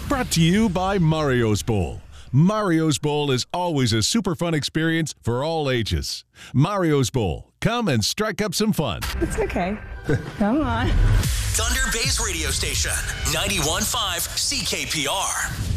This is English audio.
Brought to you by Mario's Bowl. Mario's Bowl is always a super fun experience for all ages. Mario's Bowl. Come and strike up some fun. It's okay. Come on. Thunder Bay's radio station, 91.5 CKPR.